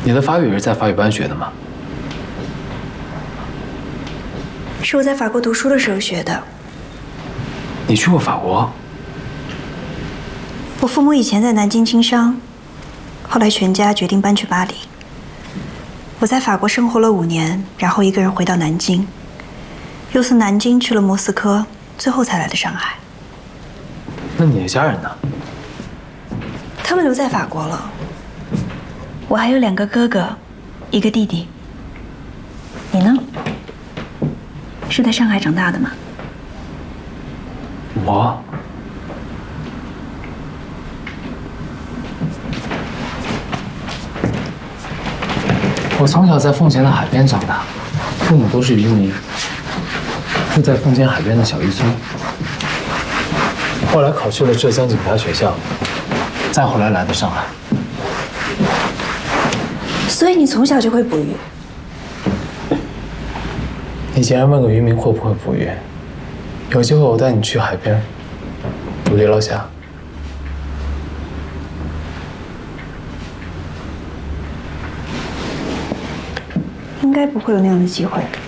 你的法语是在法语班学的吗？ 是我在法国读书的时候学的。 你去过法国？ 我父母以前在南京经商，后来全家决定搬去巴黎。我在法国生活了5年，然后一个人回到南京，又从南京去了莫斯科，最后才来的上海。 那你的家人呢？ 他们留在法国了。我还有2个哥哥，1个弟弟。你呢？是在上海长大的吗？ 我从小在奉贤的海边长大，父母都是渔民，住在奉贤海边的小渔村。后来考去了浙江警察学校，再后来来的上海。 所以你从小就会捕鱼？ 你竟然问个渔民会不会捕鱼？有机会我带你去海边捕猎捞虾。 应该不会有那样的机会。